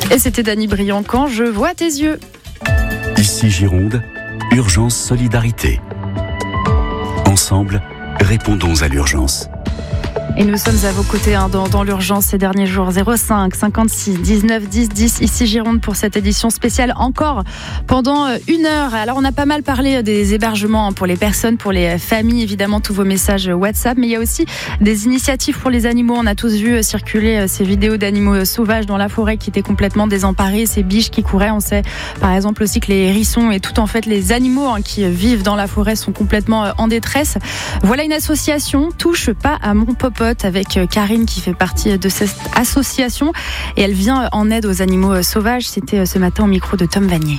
Et c'était Dany Briand, Quand je vois tes yeux. Ici Gironde, Urgence Solidarité. Ensemble, répondons à l'urgence. Et nous sommes à vos côtés dans l'urgence ces derniers jours. 05 56 19 10 10 ici Gironde pour cette édition spéciale encore pendant 1 heure. Alors on a pas mal parlé des hébergements pour les personnes, pour les familles, évidemment tous vos messages WhatsApp, mais il y a aussi des initiatives pour les animaux. On a tous vu circuler ces vidéos d'animaux sauvages dans la forêt qui étaient complètement désemparés, ces biches qui couraient. On sait par exemple aussi que les hérissons et tout en fait les animaux qui vivent dans la forêt sont complètement en détresse. Voilà une association, Touche pas à mon popote, avec Karine qui fait partie de cette association et elle vient en aide aux animaux sauvages. C'était ce matin au micro de Tom Vanier.